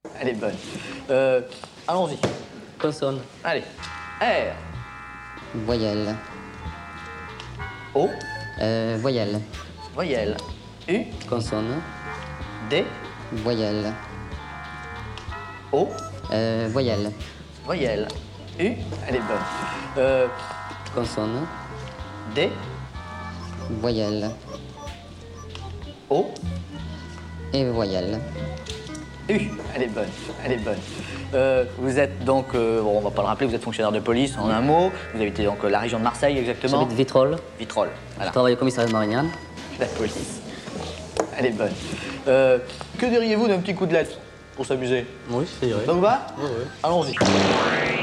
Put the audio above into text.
Elle est bonne. Allons-y. Consonne. Allez. R. Voyelle. O. Voyelle. Voyelle. U. Consonne. D. Voyelle. O. Voyelle. Voyelle. U. Elle est bonne. Consonne. D. Voyelle. O. Et voyelle. U. Elle est bonne. Elle est bonne. Vous êtes donc, bon, on va pas le rappeler, vous êtes fonctionnaire de police en un mot. Vous habitez donc la région de Marseille exactement. J'habite Vitrolles. Vitrolles. Voilà. Je travaille au commissariat de Marignane. La police. Elle est bonne. Que diriez-vous d'un petit coup de lettre pour s'amuser? Oui, je dirais. Ça vous va? Oui, oui. Allons-y.